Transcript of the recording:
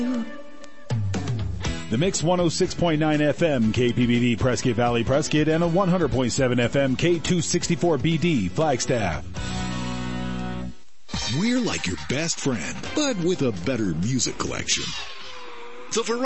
The Mix 106.9 FM, KPBD, Prescott Valley, Prescott, and a 100.7 FM, K264BD, Flagstaff. We're like your best friend, but with a better music collection. The